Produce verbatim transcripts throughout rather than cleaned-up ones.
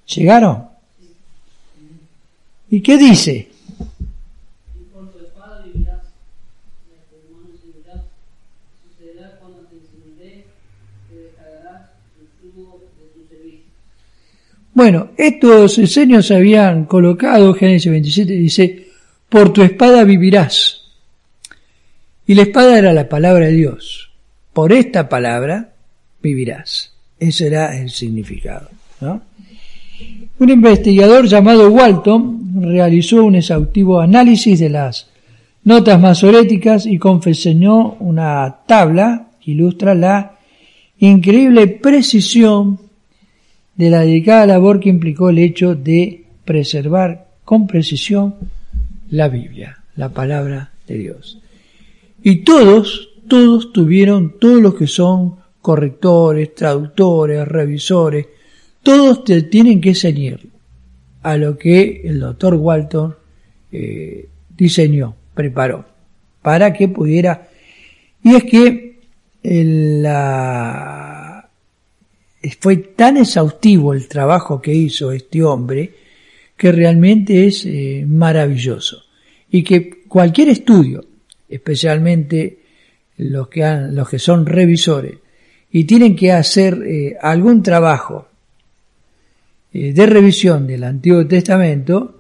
¿Llegaron? ¿Y qué dice? Y por tu espada vivirás, y a tus manos vivirás. Sucederá cuando te incendies, que descargarás el fruto de tu servicio. Bueno, estos diseños se habían colocado, Génesis veintisiete dice, por tu espada vivirás. Y la espada era la palabra de Dios. Por esta palabra vivirás. Ese era el significado, ¿no? Un investigador llamado Walton realizó un exhaustivo análisis de las notas masoréticas y confeccionó una tabla que ilustra la increíble precisión de la delicada labor que implicó el hecho de preservar con precisión la Biblia, la palabra de Dios. Y todos, todos tuvieron, todos los que son correctores, traductores, revisores, todos te tienen que ceñir a lo que el doctor Walton eh, diseñó, preparó, para que pudiera. Y es que el, la, fue tan exhaustivo el trabajo que hizo este hombre que realmente es eh, maravilloso. Y que cualquier estudio, especialmente los que, han, los que son revisores, y tienen que hacer eh, algún trabajo de revisión del Antiguo Testamento,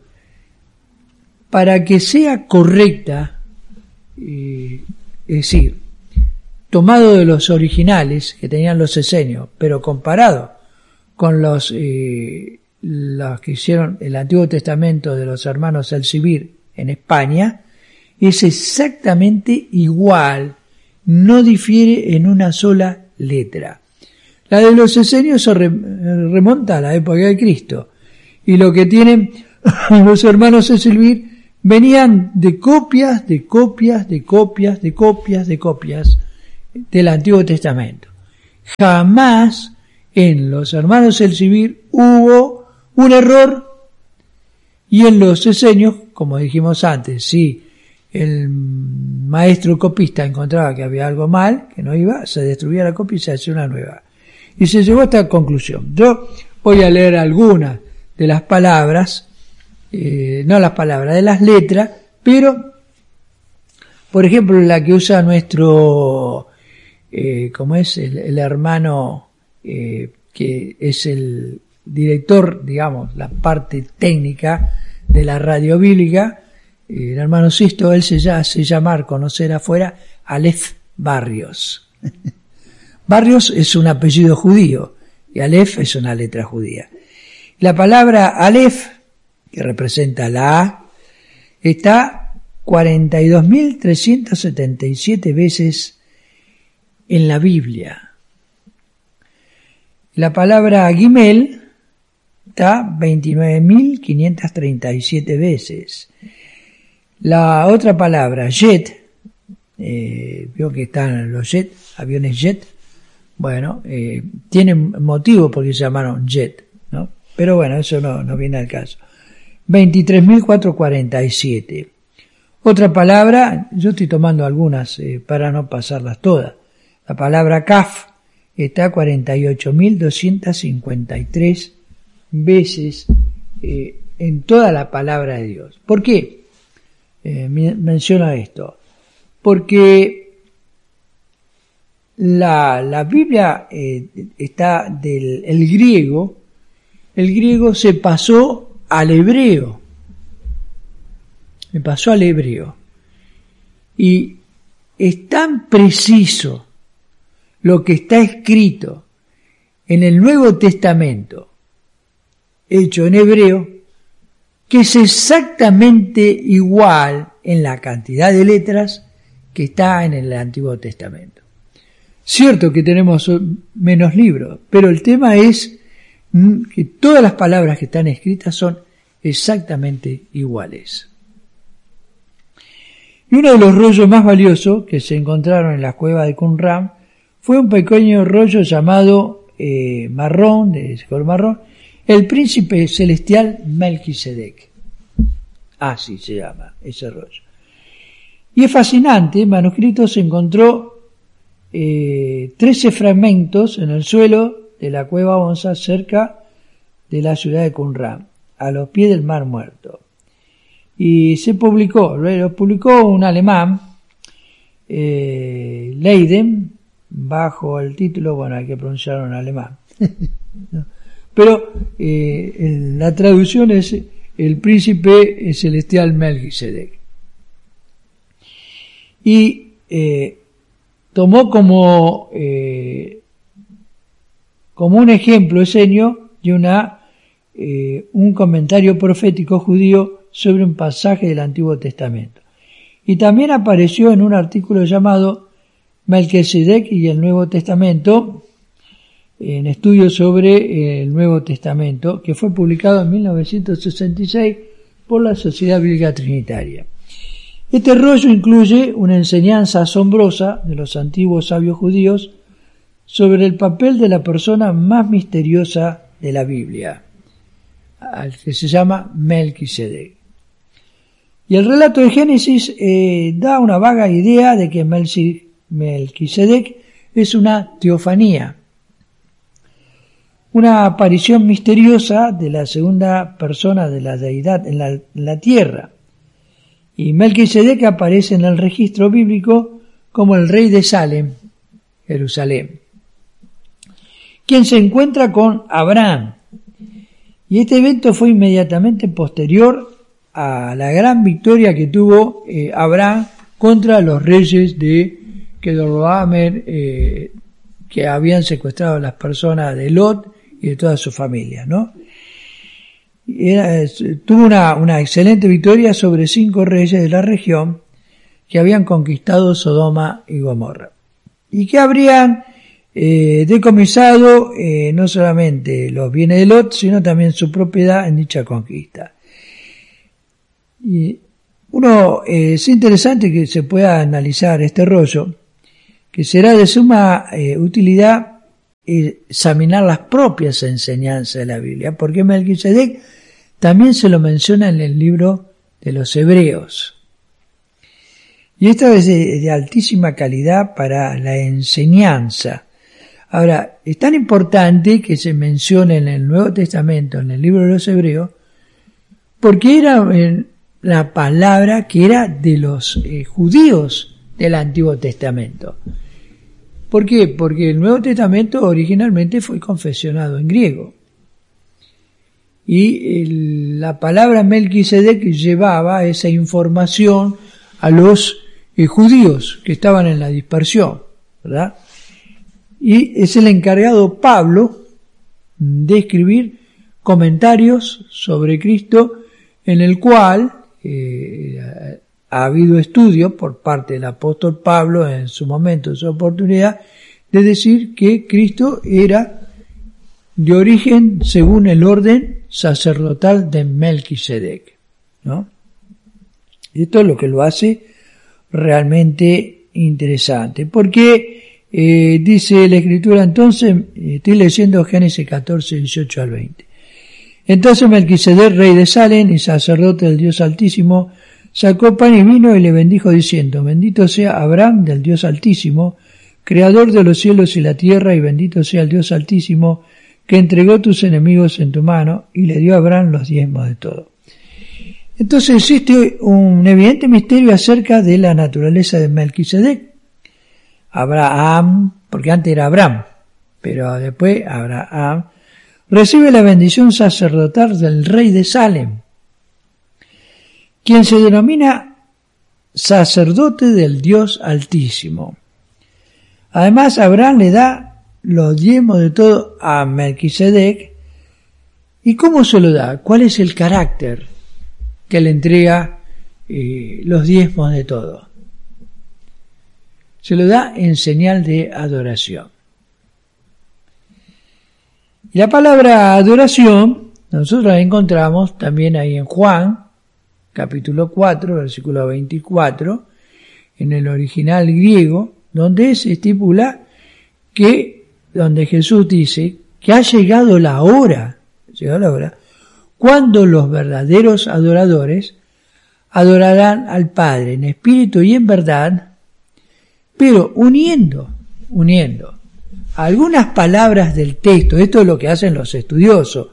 para que sea correcta, eh, es decir, tomado de los originales que tenían los esenios, pero comparado con los, eh, los que hicieron el Antiguo Testamento de los hermanos Elsevier en España, es exactamente igual, no difiere en una sola letra. La de los esenios se remonta a la época de Cristo. Y lo que tienen los hermanos Elsevier venían de copias, de copias, de copias, de copias, de copias del Antiguo Testamento. Jamás en los hermanos Elsevier hubo un error. Y en los esenios, como dijimos antes, si el maestro copista encontraba que había algo mal, que no iba, se destruía la copia y se hacía una nueva. Y se llegó a esta conclusión. Yo voy a leer algunas de las palabras, eh, no las palabras, de las letras, pero, por ejemplo, la que usa nuestro, eh, ¿cómo es? El, el hermano, eh, que es el director, digamos, la parte técnica de la radio bíblica, eh, el hermano Sisto, él se hace llamar, conocer afuera, Aleph Barrios. Barrios es un apellido judío y Aleph es una letra judía. La palabra Aleph, que representa la A, está cuarenta y dos mil trescientas setenta y siete veces en la Biblia. La palabra Gimel está veintinueve mil quinientas treinta y siete veces. La otra palabra, jet, eh, veo que están los jet, aviones jet, bueno, eh, tienen motivo porque se llamaron jet, ¿no? Pero bueno, eso no, no viene al caso. veintitrés mil cuatrocientos cuarenta y siete. Otra palabra, yo estoy tomando algunas eh, para no pasarlas todas. La palabra kaf está cuarenta y ocho mil doscientas cincuenta y tres veces eh, en toda la palabra de Dios. ¿Por qué eh, menciono esto? Porque La, la Biblia eh, está del el griego, el griego se pasó al hebreo, se pasó al hebreo, y es tan preciso lo que está escrito en el Nuevo Testamento, hecho en hebreo, que es exactamente igual en la cantidad de letras que está en el Antiguo Testamento. Cierto que tenemos menos libros, pero el tema es que todas las palabras que están escritas son exactamente iguales. Y uno de los rollos más valiosos que se encontraron en la cueva de Qumran fue un pequeño rollo llamado eh, marrón, de color marrón, el príncipe celestial Melquisedec. Así se llama ese rollo. Y es fascinante, el manuscrito se encontró Eh, trece fragmentos en el suelo de la cueva Onza cerca de la ciudad de Qumran, a los pies del Mar Muerto. Y se publicó, lo publicó un alemán, eh, Leiden, bajo el título, bueno, hay que pronunciarlo en alemán, ¿no? Pero eh, en la traducción es el príncipe celestial Melquisedec. Y eh, tomó como, eh, como un ejemplo esenio de una, eh, un comentario profético judío sobre un pasaje del Antiguo Testamento. Y también apareció en un artículo llamado Melquisedec y el Nuevo Testamento, en estudios sobre el Nuevo Testamento, que fue publicado en mil novecientos sesenta y seis por la Sociedad Bíblica Trinitaria. Este rollo incluye una enseñanza asombrosa de los antiguos sabios judíos sobre el papel de la persona más misteriosa de la Biblia, al que se llama Melquisedec. Y el relato de Génesis eh, da una vaga idea de que Melquisedec es una teofanía, una aparición misteriosa de la segunda persona de la deidad en la, en la tierra. Y Melquisedec aparece en el registro bíblico como el rey de Salem, Jerusalén, quien se encuentra con Abraham. Y este evento fue inmediatamente posterior a la gran victoria que tuvo eh, Abraham contra los reyes de Kedorlaomer, eh, que habían secuestrado a las personas de Lot y de toda su familia, ¿no? Era, tuvo una, una excelente victoria sobre cinco reyes de la región que habían conquistado Sodoma y Gomorra y que habrían eh, decomisado eh, no solamente los bienes de Lot, sino también su propiedad en dicha conquista. Y uno eh, es interesante que se pueda analizar este rollo, que será de suma eh, utilidad examinar las propias enseñanzas de la Biblia, porque Melquisedec también se lo menciona en el libro de los Hebreos. Y esta es de, de altísima calidad para la enseñanza. Ahora, es tan importante que se mencione en el Nuevo Testamento, en el libro de los Hebreos, porque era eh, la palabra que era de los eh, judíos del Antiguo Testamento. ¿Por qué? Porque el Nuevo Testamento originalmente fue confesionado en griego. Y el, la palabra Melquisedec llevaba esa información a los eh, judíos que estaban en la dispersión, ¿verdad? Y es el encargado Pablo de escribir comentarios sobre Cristo, en el cual eh, ha habido estudio por parte del apóstol Pablo en su momento, en su oportunidad, de decir que Cristo era de origen según el orden sacerdotal de Melquisedec, ¿no? Y esto es lo que lo hace realmente interesante, porque eh, dice la Escritura, entonces, estoy leyendo Génesis catorce, dieciocho al veinte. Entonces Melquisedec, rey de Salem y sacerdote del Dios Altísimo, sacó pan y vino y le bendijo diciendo, bendito sea Abraham del Dios Altísimo, creador de los cielos y la tierra, y bendito sea el Dios Altísimo, que entregó tus enemigos en tu mano, y le dio a Abraham los diezmos de todo. Entonces existe un evidente misterio acerca de la naturaleza de Melquisedec. Abraham, porque antes era Abraham, pero después Abraham, recibe la bendición sacerdotal del rey de Salem, quien se denomina sacerdote del Dios Altísimo. Además, Abraham le da los diezmos de todo a Melquisedec. ¿Y cómo se lo da? ¿Cuál es el carácter que le entrega eh, los diezmos de todo? Se lo da en señal de adoración. Y la palabra adoración, nosotros la encontramos también ahí en Juan, capítulo cuatro, versículo veinticuatro, en el original griego, donde se estipula que, donde Jesús dice que ha llegado la hora, llegado la hora, cuando los verdaderos adoradores adorarán al Padre en espíritu y en verdad, pero uniendo, uniendo algunas palabras del texto. Esto es lo que hacen los estudiosos,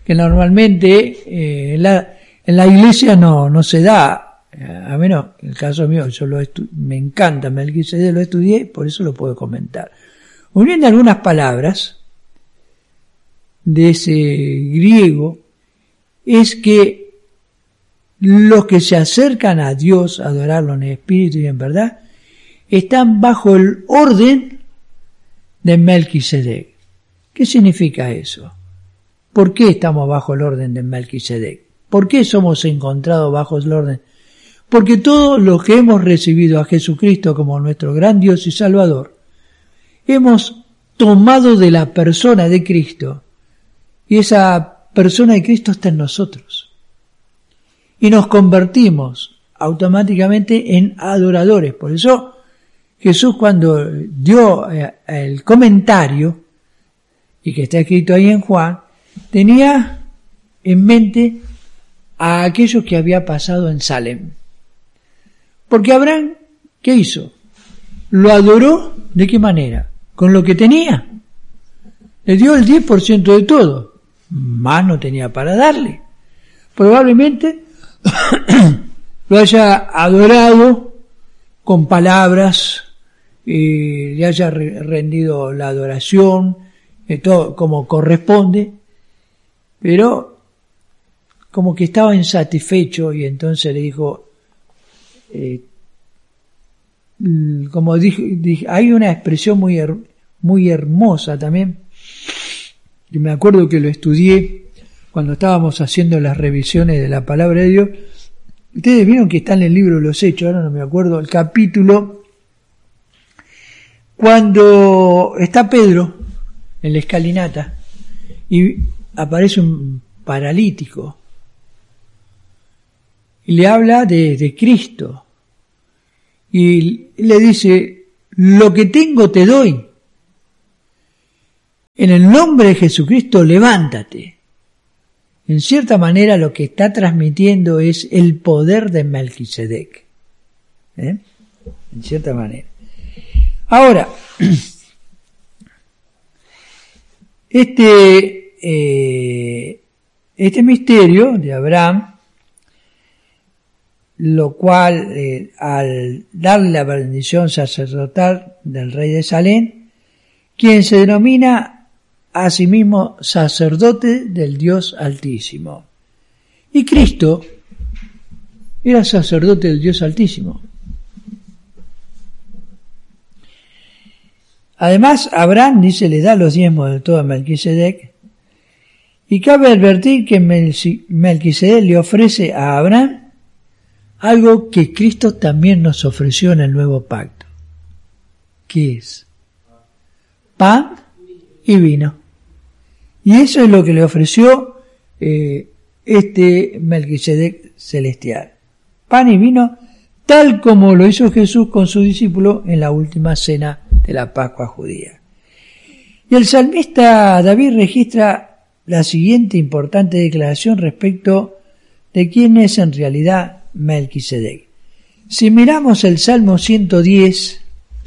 que normalmente eh, en, la, en la iglesia no, no se da, a menos en el caso mío, yo lo estu- me encanta Melquisedec, lo estudié, por eso lo puedo comentar. Uniendo algunas palabras de ese griego, es que los que se acercan a Dios, a adorarlo en espíritu y en verdad, están bajo el orden de Melquisedec. ¿Qué significa eso? ¿Por qué estamos bajo el orden de Melquisedec? ¿Por qué somos encontrados bajo el orden? Porque todos los que hemos recibido a Jesucristo como nuestro gran Dios y Salvador, hemos tomado de la persona de Cristo, y esa persona de Cristo está en nosotros. Y nos convertimos automáticamente en adoradores. Por eso Jesús, cuando dio el comentario, y que está escrito ahí en Juan, tenía en mente a aquello que había pasado en Salem. Porque Abraham, ¿qué hizo? Lo adoró, ¿de qué manera? Con lo que tenía. Le dio el diez por ciento de todo. Más no tenía para darle. Probablemente lo haya adorado con palabras, y le haya rendido la adoración, todo como corresponde, pero como que estaba insatisfecho, y entonces le dijo, eh, como dije, dije, hay una expresión muy, her, muy hermosa también, y me acuerdo que lo estudié cuando estábamos haciendo las revisiones de la palabra de Dios. Ustedes vieron que está en el libro de los Hechos, ahora no me acuerdo, el capítulo, cuando está Pedro en la escalinata y aparece un paralítico y le habla de, de Cristo y le dice, lo que tengo te doy, en el nombre de Jesucristo levántate. En cierta manera lo que está transmitiendo es el poder de Melquisedec, ¿eh? En cierta manera. Ahora, este, eh, este misterio de Abraham, lo cual eh, al darle la bendición sacerdotal del rey de Salem, quien se denomina a sí mismo sacerdote del Dios Altísimo. Y Cristo era sacerdote del Dios Altísimo. Además, Abraham, dice, le da los diezmos de todo a Melquisedec, y cabe advertir que Melquisedec le ofrece a Abraham algo que Cristo también nos ofreció en el nuevo pacto. ¿Qué es? Pan y vino. Y eso es lo que le ofreció eh, este Melquisedec celestial. Pan y vino, tal como lo hizo Jesús con su discípulo en la última cena de la Pascua judía. Y el salmista David registra la siguiente importante declaración respecto de quién es en realidad Melquisedec. Si miramos el Salmo ciento diez,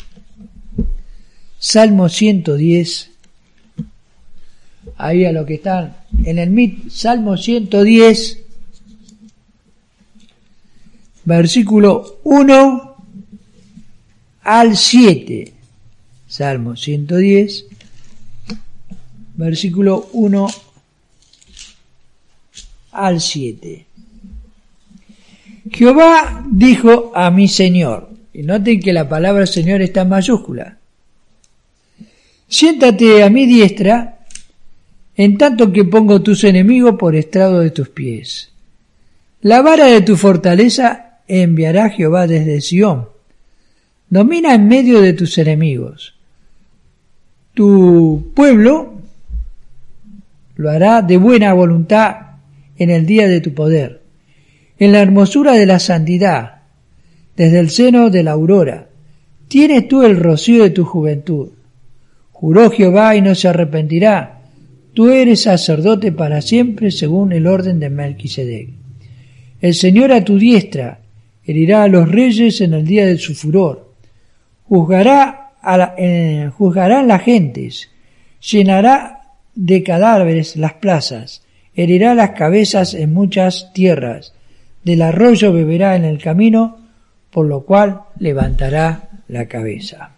Salmo ciento diez, ahí a lo que están en el M I T, Salmo ciento diez, versículo uno al siete. Salmo ciento diez, versículo uno al siete. Jehová dijo a mi Señor, y noten que la palabra Señor está en mayúscula, siéntate a mi diestra, en tanto que pongo tus enemigos por estrado de tus pies. La vara de tu fortaleza enviará Jehová desde Sión. Domina en medio de tus enemigos. Tu pueblo lo hará de buena voluntad en el día de tu poder, en la hermosura de la santidad, desde el seno de la aurora. Tienes tú el rocío de tu juventud. Juró Jehová y no se arrepentirá. Tú eres sacerdote para siempre según el orden de Melquisedec. El Señor a tu diestra herirá a los reyes en el día de su furor. Juzgará a la, eh, juzgarán las gentes, llenará de cadáveres las plazas. herirá las cabezas en muchas tierras, del arroyo beberá en el camino, por lo cual levantará la cabeza.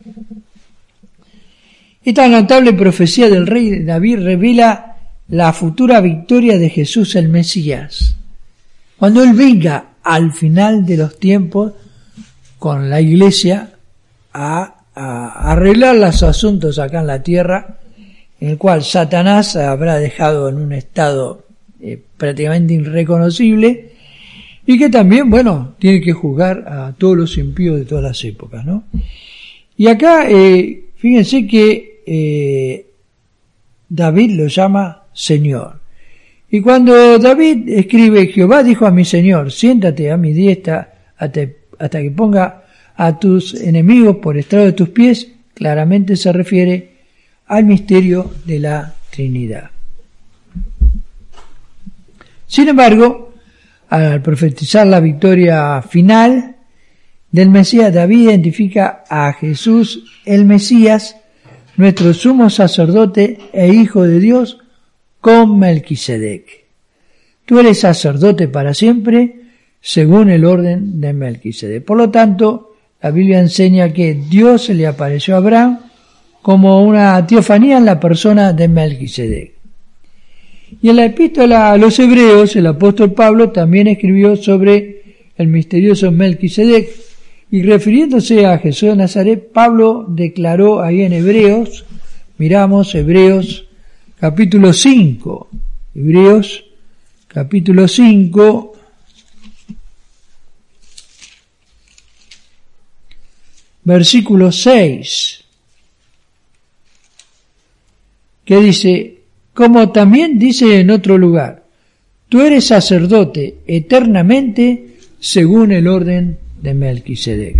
Esta notable profecía del rey David revela la futura victoria de Jesús el Mesías. Cuando Él venga al final de los tiempos con la iglesia a, a arreglar los asuntos acá en la tierra, en el cual Satanás habrá dejado en un estado eh, prácticamente irreconocible, y que también, bueno, tiene que juzgar a todos los impíos de todas las épocas, ¿no? Y acá, eh, fíjense que eh, David lo llama Señor. Y cuando David escribe, Jehová dijo a mi Señor, siéntate a mi diestra hasta, hasta que ponga a tus enemigos por estrado de tus pies, claramente se refiere al misterio de la Trinidad. Sin embargo, al profetizar la victoria final del Mesías, David identifica a Jesús el Mesías, nuestro sumo sacerdote e hijo de Dios, con Melquisedec. Tú eres sacerdote para siempre, según el orden de Melquisedec. Por lo tanto, la Biblia enseña que Dios se le apareció a Abraham como una teofanía en la persona de Melquisedec. Y en la epístola a los Hebreos, el apóstol Pablo también escribió sobre el misterioso Melquisedec, y refiriéndose a Jesús de Nazaret, Pablo declaró ahí en Hebreos, miramos Hebreos capítulo cinco, Hebreos capítulo cinco, versículo seis, que dice, como también dice en otro lugar, tú eres sacerdote eternamente según el orden de Melquisedec.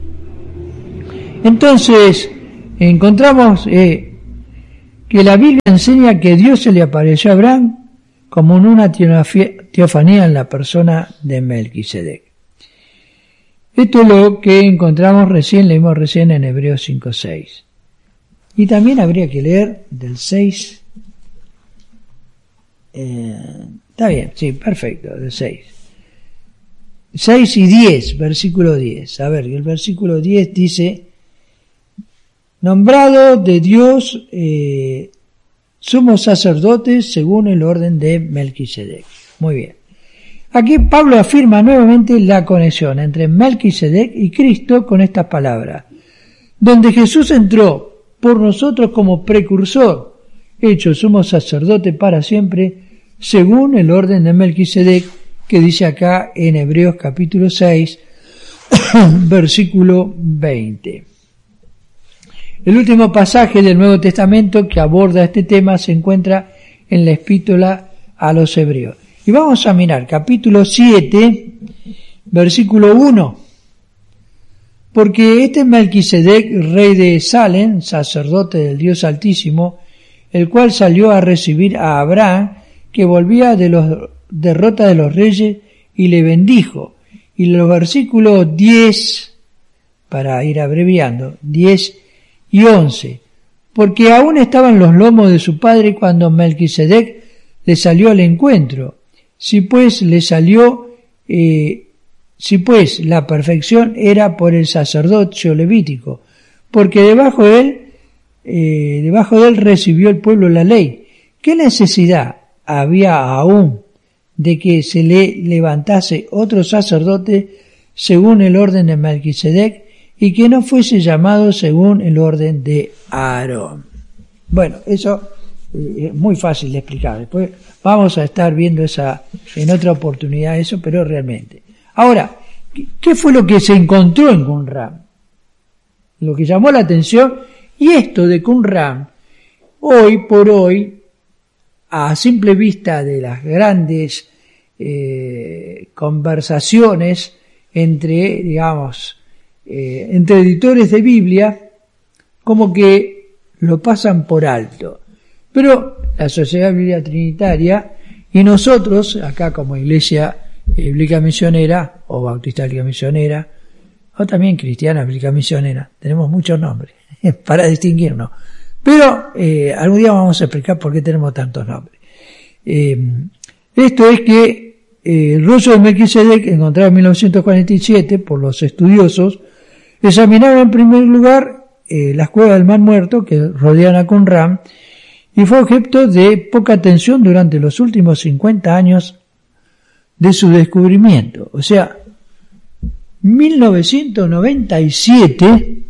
Entonces, encontramos eh, que la Biblia enseña que Dios se le apareció a Abraham como en una teofanía en la persona de Melquisedec. Esto es lo que encontramos recién, leímos recién en Hebreos cinco seis. Y también habría que leer del seis. Eh, está bien, sí, perfecto, del seis. seis y diez, versículo diez. A ver, el versículo diez dice, nombrado de Dios eh, sumo sacerdote según el orden de Melquisedec. Muy bien. Aquí Pablo afirma nuevamente la conexión entre Melquisedec y Cristo con estas palabras, donde Jesús entró por nosotros como precursor, hecho sumo sacerdote para siempre, según el orden de Melquisedec, que dice acá en Hebreos capítulo seis, versículo veinte. El último pasaje del Nuevo Testamento que aborda este tema se encuentra en la epístola a los Hebreos. Y vamos a mirar capítulo siete, versículo uno. Porque este Melquisedec, rey de Salem, sacerdote del Dios Altísimo, el cual salió a recibir a Abraham, que volvía de los derrota de los reyes, y le bendijo. Y los versículos diez, para ir abreviando, diez y once. Porque aún estaban los lomos de su padre cuando Melquisedec le salió al encuentro. Si pues le salió, eh, si pues la perfección era por el sacerdocio levítico, porque debajo de él, eh, debajo de él recibió el pueblo la ley. ¿Qué necesidad había aún de que se le levantase otro sacerdote según el orden de Melquisedec y que no fuese llamado según el orden de Aarón? Bueno, eso eh, es muy fácil de explicar. Después vamos a estar viendo esa en otra oportunidad eso, pero realmente. Ahora, ¿qué fue lo que se encontró en Qumran? Lo que llamó la atención, y esto de Qumran, hoy por hoy, a simple vista de las grandes eh, conversaciones entre, digamos, eh, entre editores de Biblia, como que lo pasan por alto. Pero la Sociedad Bíblica Trinitaria y nosotros, acá como Iglesia Bíblica Misionera, o Bautista Bíblica Misionera, o también Cristiana Bíblica Misionera, tenemos muchos nombres para distinguirnos. Pero eh, algún día vamos a explicar por qué tenemos tantos nombres. Eh, Esto es que eh, el rollo de Melquisedec, encontrado en mil novecientos cuarenta y siete por los estudiosos, examinaron en primer lugar eh, las cuevas del Mar Muerto que rodean a Qumran, y fue objeto de poca atención durante los últimos cincuenta años de su descubrimiento. O sea, mil novecientos noventa y siete,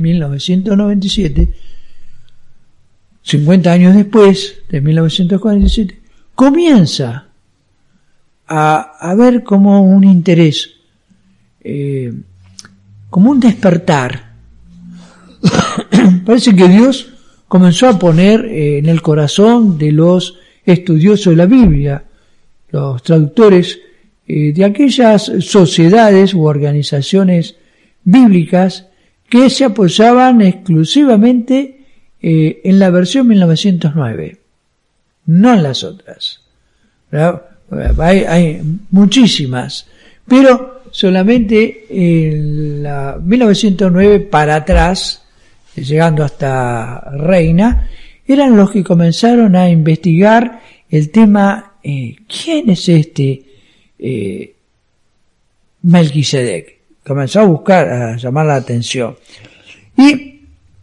cincuenta años después de mil novecientos cuarenta y siete, comienza a haber como un interés, eh, como un despertar. Parece que Dios comenzó a poner eh, en el corazón de los estudiosos de la Biblia, los traductores eh, de aquellas sociedades u organizaciones bíblicas que se apoyaban exclusivamente eh, en la versión mil novecientos nueve, no en las otras. Hay, hay muchísimas, pero solamente en la mil novecientos nueve para atrás, llegando hasta Reina, eran los que comenzaron a investigar el tema, eh, ¿quién es este eh, Melquisedec? Comenzó a buscar, a llamar la atención. Y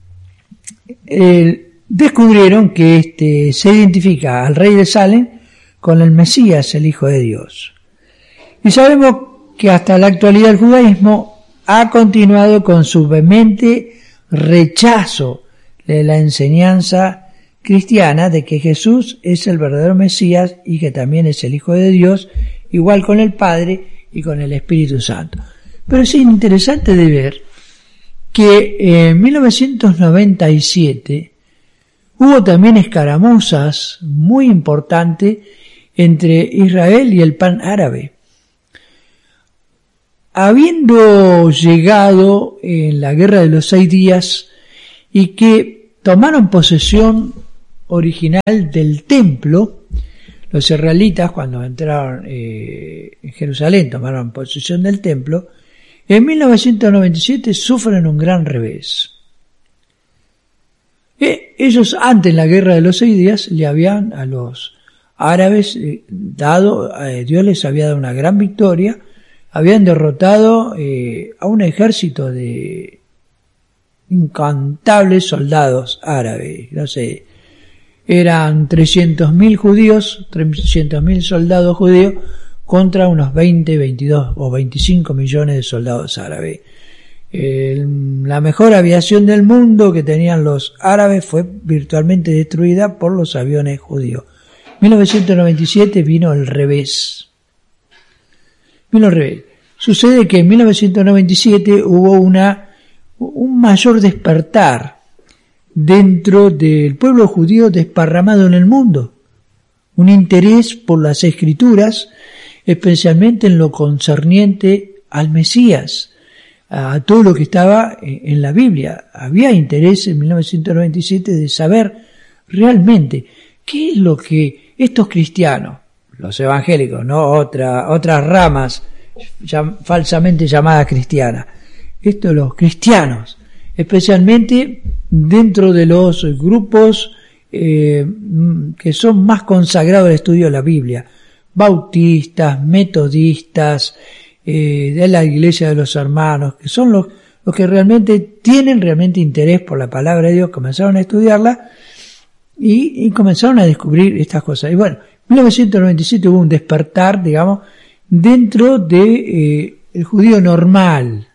eh, descubrieron que este se identifica al rey de Salem con el Mesías, el Hijo de Dios. Y sabemos que hasta la actualidad el judaísmo ha continuado con su vehemente rechazo de la enseñanza cristiana de que Jesús es el verdadero Mesías y que también es el Hijo de Dios, igual con el Padre y con el Espíritu Santo. Pero es interesante de ver que en mil novecientos noventa y siete hubo también escaramuzas muy importantes entre Israel y el pan árabe. Habiendo llegado en la guerra de los seis días y que tomaron posesión original del templo, los israelitas cuando entraron eh, en Jerusalén tomaron posesión del templo, en mil novecientos noventa y siete sufren un gran revés. Eh, ellos antes en la guerra de los seis días le habían a los árabes eh, dado, eh, Dios les había dado una gran victoria, habían derrotado eh, a un ejército de incontables soldados árabes, no sé, eran trescientos mil judíos, trescientos mil soldados judíos contra unos veinte, veintidós o veinticinco millones de soldados árabes. Eh, la mejor aviación del mundo que tenían los árabes fue virtualmente destruida por los aviones judíos. En mil novecientos noventa y siete vino el revés. Vino el revés. Sucede que en mil novecientos noventa y siete hubo una, un mayor despertar dentro del pueblo judío desparramado en el mundo. Un interés por las escrituras, especialmente en lo concerniente al Mesías, a todo lo que estaba en la Biblia. Había interés en mil novecientos noventa y siete de saber realmente qué es lo que estos cristianos, los evangélicos, no otra, otras ramas llam, falsamente llamadas cristianas, estos los cristianos, especialmente dentro de los grupos eh, que son más consagrados al estudio de la Biblia, bautistas, metodistas, eh, de la Iglesia de los Hermanos, que son los, los que realmente tienen realmente interés por la palabra de Dios, comenzaron a estudiarla y, y comenzaron a descubrir estas cosas. Y bueno, en mil novecientos noventa y siete hubo un despertar, digamos, dentro de eh, el judío normal,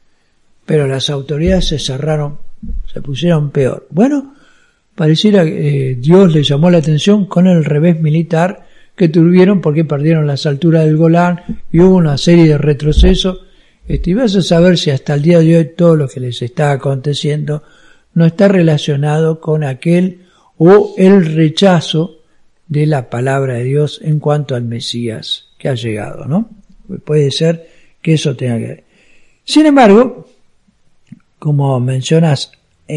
pero las autoridades se cerraron, se pusieron peor. Bueno, pareciera que eh, Dios les llamó la atención con el revés militar que tuvieron porque perdieron las alturas del Golán y hubo una serie de retrocesos. Este, y vas a saber si hasta el día de hoy todo lo que les está aconteciendo no está relacionado con aquel o el rechazo de la palabra de Dios en cuanto al Mesías que ha llegado, ¿no? Puede ser que eso tenga que ver. Sin embargo, como mencionas,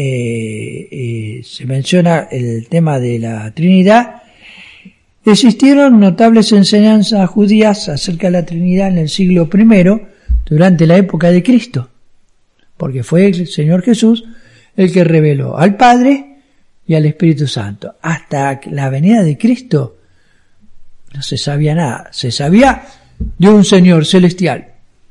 eh, eh, se menciona el tema de la Trinidad, existieron notables enseñanzas judías acerca de la Trinidad en el siglo primero, durante la época de Cristo, porque fue el Señor Jesús el que reveló al Padre y al Espíritu Santo. Hasta la venida de Cristo, no se sabía nada, se sabía de un Señor celestial.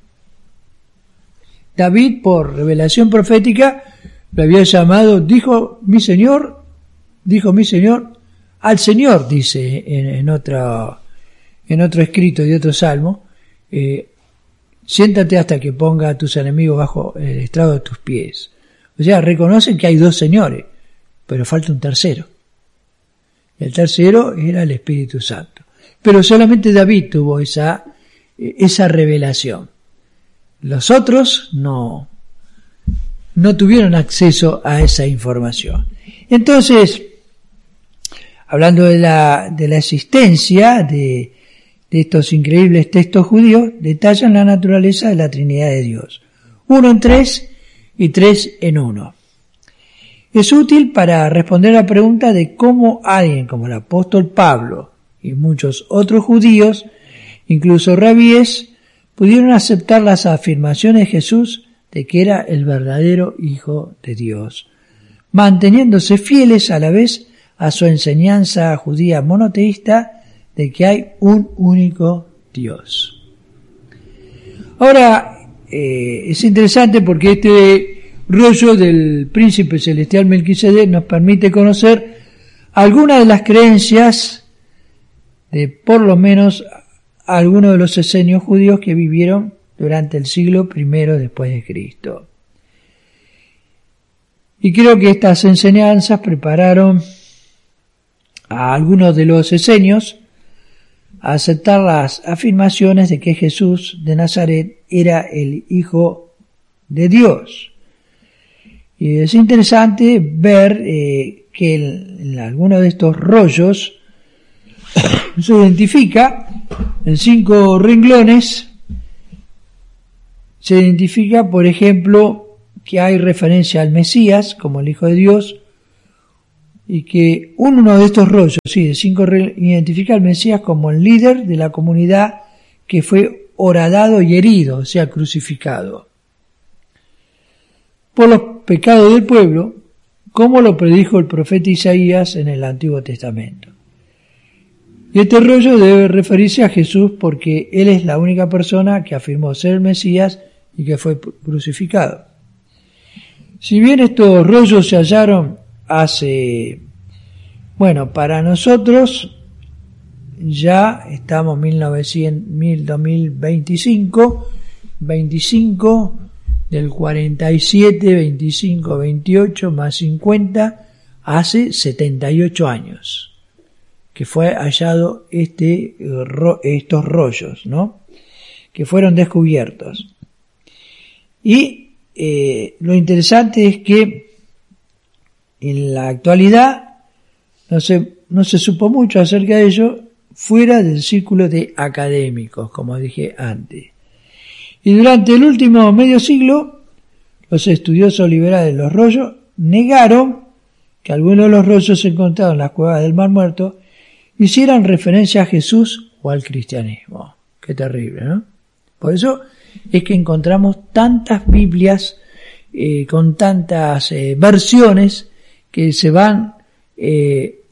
David, por revelación profética, lo había llamado, dijo mi Señor, dijo mi Señor, al Señor, dice en, en, otro, en otro escrito de otro salmo, eh, siéntate hasta que ponga a tus enemigos bajo el estrado de tus pies. O sea, reconocen que hay dos señores, pero falta un tercero. El tercero era el Espíritu Santo. Pero solamente David tuvo esa, esa revelación. Los otros no, no tuvieron acceso a esa información. Entonces, hablando de la, de la existencia de, de estos increíbles textos judíos, detallan la naturaleza de la Trinidad de Dios. Uno en tres y tres en uno. Es útil para responder a la pregunta de cómo alguien como el apóstol Pablo y muchos otros judíos, incluso rabíes, pudieron aceptar las afirmaciones de Jesús de que era el verdadero Hijo de Dios, manteniéndose fieles a la vez a su enseñanza judía monoteísta de que hay un único Dios. Ahora, eh, es interesante porque este rollo del príncipe celestial Melquisedec nos permite conocer algunas de las creencias de por lo menos algunos de los esenios judíos que vivieron durante el siglo primero después de Cristo. Y creo que estas enseñanzas prepararon a algunos de los esenios a aceptar las afirmaciones de que Jesús de Nazaret era el Hijo de Dios. Y es interesante ver eh, que en, en algunos de estos rollos se identifica en cinco renglones, se identifica, por ejemplo, que hay referencia al Mesías como el Hijo de Dios, y que uno de estos rollos, sí, de cinco, identifica al Mesías como el líder de la comunidad que fue horadado y herido, o sea, crucificado por los pecados del pueblo, como lo predijo el profeta Isaías en el Antiguo Testamento. Y este rollo debe referirse a Jesús porque Él es la única persona que afirmó ser el Mesías y que fue crucificado. Si bien estos rollos se hallaron hace, bueno, para nosotros ya estamos en mil novecientos, dos mil veinticinco, veinticinco del cuarenta y siete, veinticinco, veintiocho más cincuenta, hace setenta y ocho años que fue hallado este, estos rollos, ¿no? Que fueron descubiertos. Y eh, lo interesante es que en la actualidad no se, no se supo mucho acerca de ello fuera del círculo de académicos, como dije antes. Y durante el último medio siglo, los estudiosos liberales de los rollos negaron que algunos de los rollos encontrados en las cuevas del Mar Muerto hicieran referencia a Jesús o al cristianismo. Qué terrible, ¿no? Por eso es que encontramos tantas Biblias eh, con tantas eh, versiones que se van, eh,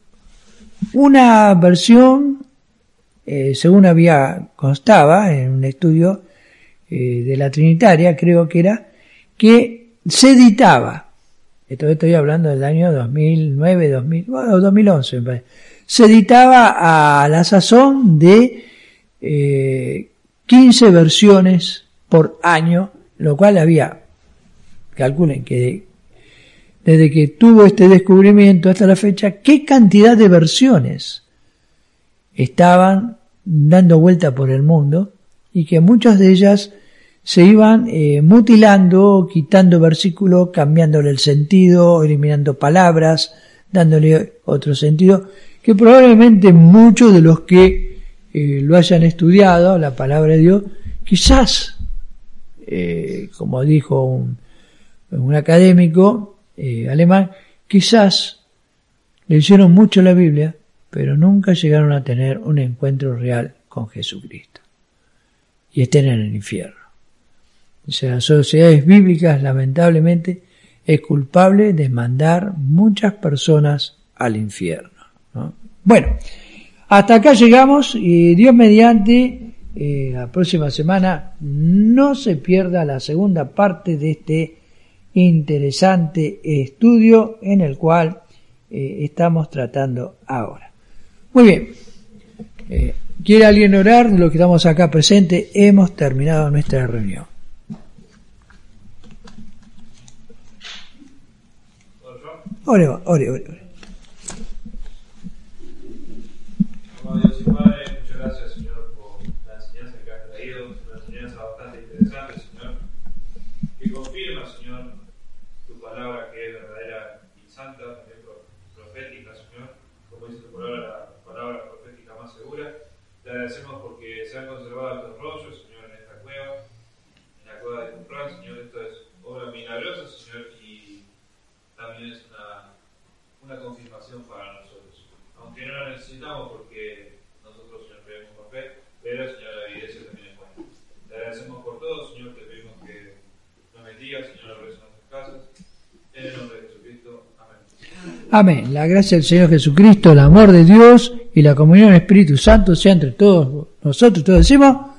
una versión, eh, según había constaba en un estudio eh, de la Trinitaria, creo que era, que se editaba, esto estoy hablando del año dos mil nueve, dos mil, bueno, dos mil once me parece, se editaba a la sazón de eh, quince versiones por año, lo cual había, calculen que desde que tuvo este descubrimiento hasta la fecha, qué cantidad de versiones estaban dando vuelta por el mundo y que muchas de ellas se iban eh, mutilando, quitando versículos, cambiándole el sentido, eliminando palabras, dándole otro sentido, que probablemente muchos de los que eh, lo hayan estudiado, la palabra de Dios, quizás, eh, como dijo un, un académico eh, alemán, quizás leyeron mucho la Biblia, pero nunca llegaron a tener un encuentro real con Jesucristo. Y estén en el infierno. O sea, las sociedades bíblicas, lamentablemente, es culpable de mandar muchas personas al infierno, ¿no? Bueno, Hasta acá llegamos y Dios mediante, eh, la próxima semana no se pierda la segunda parte de este interesante estudio en el cual eh, estamos tratando ahora. Muy bien. Eh, ¿Quiere alguien orar? Los que estamos acá presentes hemos terminado nuestra reunión. Ore, ore, ore, ore. Amado Dios y Padre, muchas gracias, Señor, por la enseñanza que has traído, una enseñanza bastante interesante, Señor, que confirma, Señor, tu palabra que es verdadera y santa, también profética, Señor, como dice tu palabra, la palabra profética más segura. Te agradecemos porque se han conservado estos rollos, Señor, en esta cueva, en la cueva de Qumran, Señor. Esto es obra milagrosa, Señor, y también es una, una confirmación para nosotros. Aunque no la necesitamos porque nosotros, Señor, creemos por fe, pero, Señor, la evidencia también es buena. Te agradecemos por todo, Señor, te pedimos que nos bendiga, Señor, el resto de nuestras casas. En el nombre de Jesucristo. Amén. Amén. La gracia del Señor Jesucristo, el amor de Dios y la comunión del Espíritu Santo sea entre todos nosotros. Todos decimos...